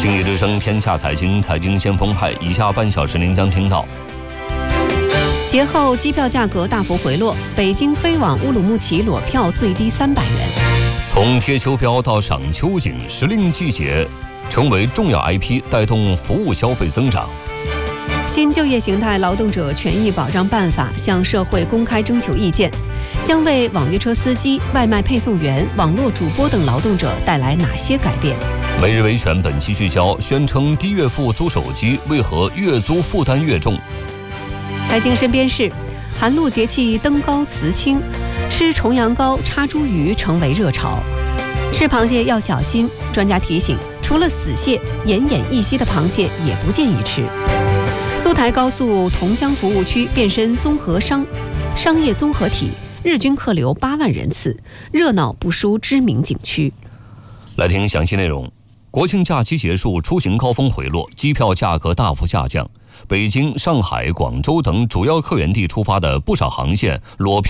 经济之声天下财经，财经先锋派，以下半小时您将听到： 节后机票价格大幅回落，北京飞往乌鲁木齐裸票最低300元。 从贴秋膘到赏秋景，时令季节成为重要 IP， 带动服务消费增长。 新就业形态劳动者权益保障办法向社会公开征求意见，将为网约车司机、外卖配送员、网络主播等劳动者带来哪些改变？ 每日维权本期聚焦：宣称低月付租手机，为何月租负担越重？ 财经身边事：寒露节气登高辞青，吃重阳糕、插茱萸成为热潮。吃螃蟹要小心，专家提醒，除了死蟹，奄奄一息的螃蟹也不建议吃。苏台高速桐乡服务区变身综合商业综合体，日均客流8万人次，热闹不输知名景区。 来听详细内容。国庆假期结束，出行高峰回落，机票价格大幅下降。北京、上海、广州等主要客源地出发的不少航线裸票